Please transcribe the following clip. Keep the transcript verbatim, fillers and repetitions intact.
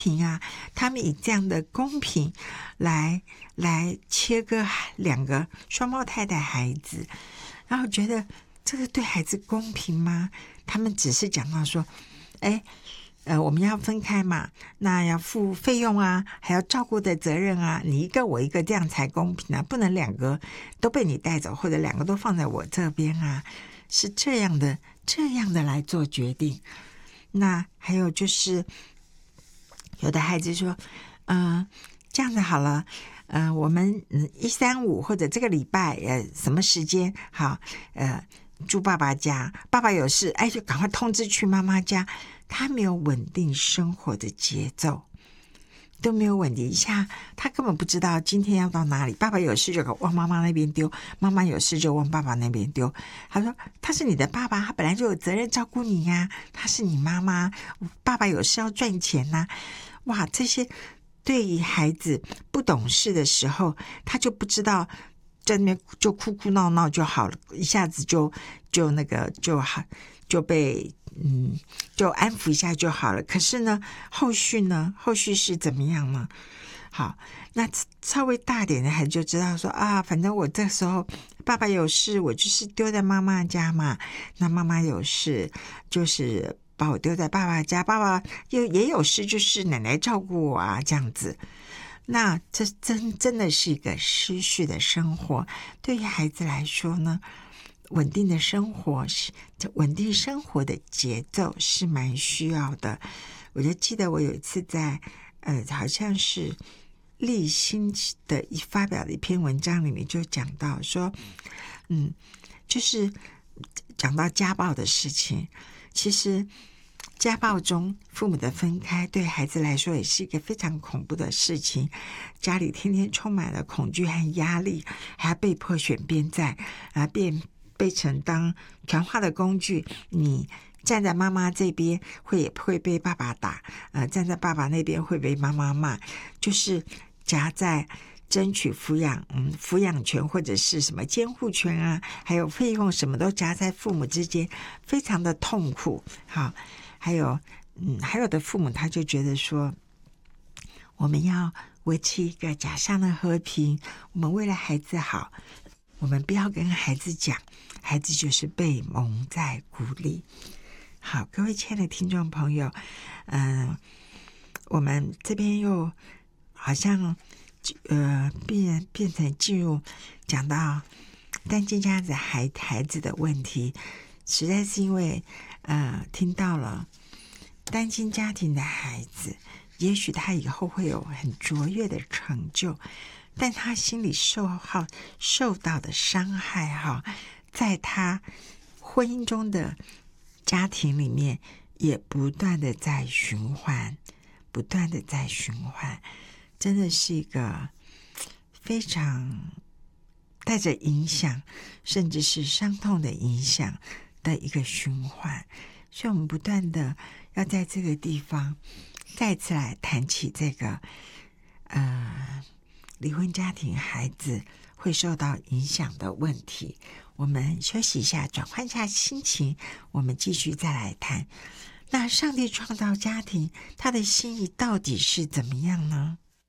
平啊，他们以这样的公平来来切割两个双胞胎的孩子，然后觉得这个对孩子公平吗？他们只是讲到说，哎，呃，我们要分开嘛，那要付费用啊，还要照顾的责任啊，你一个我一个，这样才公平啊，不能两个都被你带走，或者两个都放在我这边啊，是这样的，这样的来做决定。那还有就是。有的孩子说，嗯、呃，这样子好了，嗯、呃，我们一三五或者这个礼拜，呃，什么时间好，呃，住爸爸家，爸爸有事，哎，就赶快通知去妈妈家。他没有稳定生活的节奏，都没有稳定一下，他根本不知道今天要到哪里。爸爸有事就往妈妈那边丢，妈妈有事就往爸爸那边丢。他说他是你的爸爸，他本来就有责任照顾你呀、啊，他是你妈妈，爸爸有事要赚钱呐、啊。哇，这些对于孩子不懂事的时候，他就不知道，在那边就哭哭闹闹就好了，一下子就就那个就好就被嗯就安抚一下就好了。可是呢，后续呢，后续是怎么样呢？好，那稍微大点的孩子就知道说啊，反正我这时候爸爸有事，我就是丢在妈妈家嘛。那妈妈有事，就是把我丢在爸爸家，爸爸又也有事，就是奶奶照顾我啊，这样子。那这真真的是一个失序的生活。对于孩子来说呢，稳定的生活是稳定生活的节奏是蛮需要的。我就记得我有一次在呃，好像是立新的一发表的一篇文章里面就讲到说，嗯，就是讲到家暴的事情。其实家暴中父母的分开对孩子来说也是一个非常恐怖的事情，家里天天充满了恐惧和压力，还要被迫选边站啊，变被成当传话的工具。你站在妈妈这边会也会被爸爸打，呃，站在爸爸那边会被妈妈骂，就是夹在争取抚养，嗯，抚养权或者是什么监护权啊，还有费用什么都夹在父母之间，非常的痛苦。好，还有，嗯，还有的父母他就觉得说，我们要维持一个假象的和平，我们为了孩子好，我们不要跟孩子讲，孩子就是被蒙在鼓里。好，各位亲爱的听众朋友，嗯、呃，我们这边又好像呃变变成进入讲到单亲家庭孩孩子的问题，实在是因为呃听到了单亲家庭的孩子，也许他以后会有很卓越的成就，但他心里受好受到的伤害哈，在他婚姻中的家庭里面也不断的在循环，不断的在循环，真的是一个非常带着影响，甚至是伤痛的影响的一个循环。所以我们不断的要在这个地方再次来谈起这个呃离婚家庭孩子会受到影响的问题。我们休息一下，转换一下心情，我们继续再来谈。那上帝创造家庭，他的心意到底是怎么样呢？